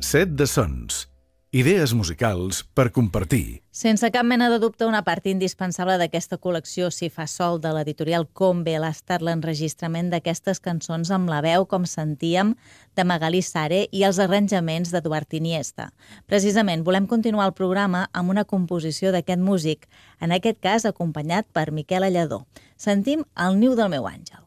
Set de sons. Idees musicals per compartir. Sense cap mena de dubte, una part indispensable d'aquesta col·lecció Si fa sol de l'editorial Combel ha estat l'enregistrament d'aquestes cançons amb la veu, com sentíem, de Magalí Sare i els arranjaments d'Eduard Iniesta. Precisament, volem continuar el programa amb una composició d'aquest músic, en aquest cas acompanyat per Miquel Alladó. Sentim El niu del meu àngel.